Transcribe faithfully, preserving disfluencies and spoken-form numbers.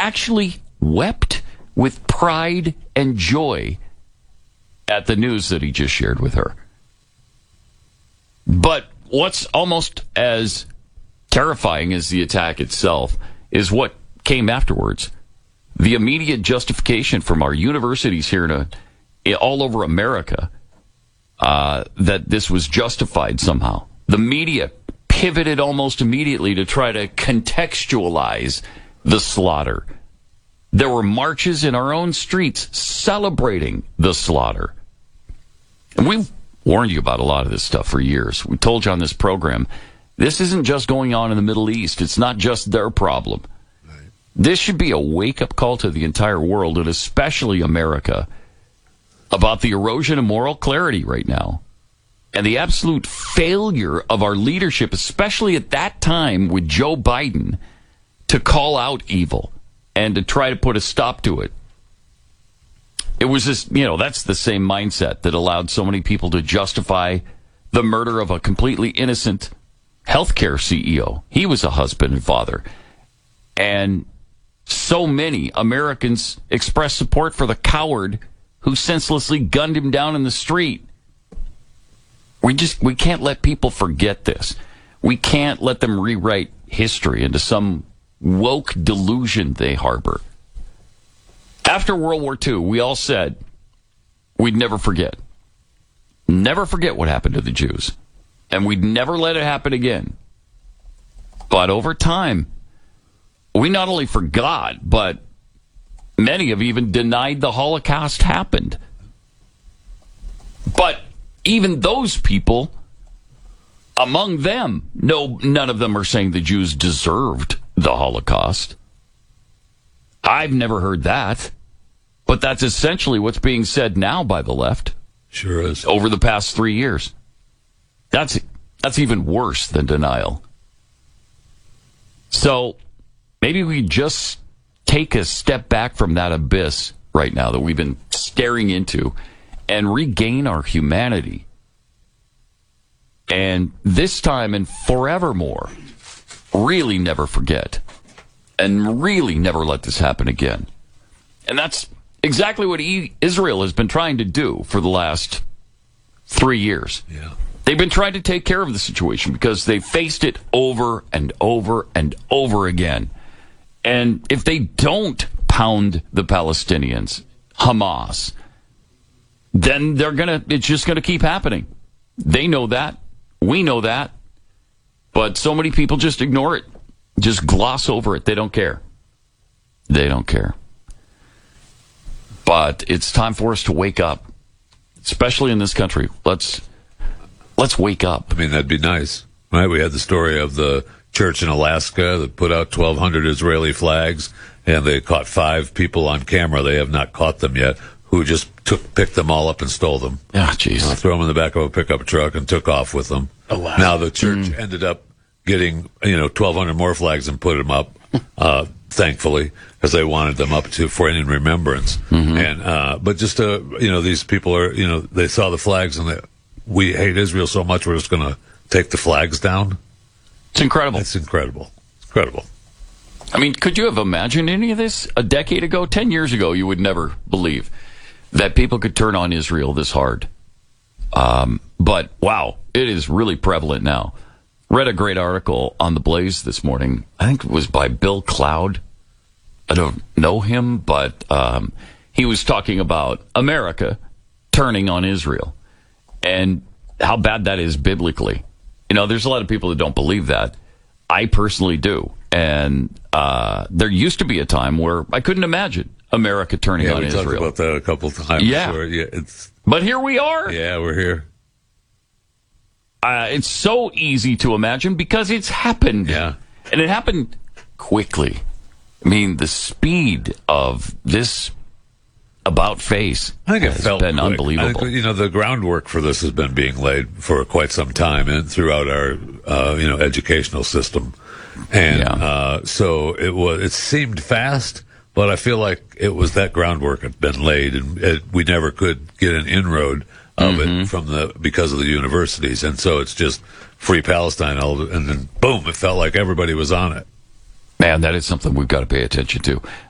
actually wept with pride and joy at the news that he just shared with her. But what's almost as terrifying as the attack itself is what came afterwards. The immediate justification from our universities here in a, all over America uh, that this was justified somehow. The media pivoted almost immediately to try to contextualize the slaughter. There were marches in our own streets celebrating the slaughter. And we've warned you about a lot of this stuff for years. We told you on this program, this isn't just going on in the Middle East. It's not just their problem. Right. This should be a wake-up call to the entire world, and especially America, about the erosion of moral clarity right now. And the absolute failure of our leadership, especially at that time with Joe Biden, to call out evil and to try to put a stop to it. It was this, you know, that's the same mindset that allowed so many people to justify the murder of a completely innocent healthcare C E O. He was a husband and father. And so many Americans expressed support for the coward who senselessly gunned him down in the street. We just, we can't let people forget this. We can't let them rewrite history into some woke delusion they harbor. After World War Two, we all said we'd never forget. Never forget what happened to the Jews. And we'd never let it happen again. But over time, we not only forgot, but many have even denied the Holocaust happened. But even those people, among them, no, none of them are saying the Jews deserved the Holocaust. I've never heard that. But that's essentially what's being said now by the left. Sure is. Over the past three years. That's that's even worse than denial. So maybe we just take a step back from that abyss right now that we've been staring into and regain our humanity. And this time and forevermore, really never forget. And really never let this happen again. And that's exactly what Israel has been trying to do for the last three years. Yeah. They've been trying to take care of the situation because they faced it over and over and over again. And if they don't pound the Palestinians, Hamas, then they're gonna. It's just going to keep happening. They know that. We know that. But so many people just ignore it. Just gloss over it. They don't care. They don't care. But it's time for us to wake up, especially in this country. Let's let's wake up. I mean, that'd be nice, right? We had the story of the church in Alaska that put out twelve hundred Israeli flags, and they caught five people on camera. They have not caught them yet, who just took picked them all up and stole them. Ah, jeez. Uh, threw them in the back of a pickup truck and took off with them. Alaska. Now the church mm. ended up getting, you know, twelve hundred more flags and put them up. Uh, thankfully, because they wanted them up to for in remembrance. Mm-hmm. And uh, but just uh, you know, these people are, you know, they saw the flags and they, we hate Israel so much we're just going to take the flags down. It's incredible. It's incredible. It's incredible. I mean, could you have imagined any of this a decade ago, ten years ago? You would never believe that people could turn on Israel this hard. Um, but wow, it is really prevalent now. Read a great article on The Blaze this morning. I think it was by Bill Cloud. I don't know him, but um, he was talking about America turning on Israel and how bad that is biblically. You know, there's a lot of people that don't believe that. I personally do. And uh, there used to be a time where I couldn't imagine America turning yeah, on we Israel. talked about that a couple of times. Yeah. Where, yeah it's, but here we are. Yeah, we're here. Uh, it's so easy to imagine because it's happened. Yeah. And it happened quickly. I mean, the speed of this about face I think it has felt been quick. unbelievable. I think, you know, the groundwork for this has been being laid for quite some time and throughout our, uh, you know, educational system. And Yeah. uh, so it was. It seemed fast, but I feel like it was that groundwork had been laid, and it, we never could get an inroad of Mm-hmm. it from the because of the universities, and so it's just free Palestine, all, and then boom, it felt like everybody was on it. Man, that is something we've got to pay attention to.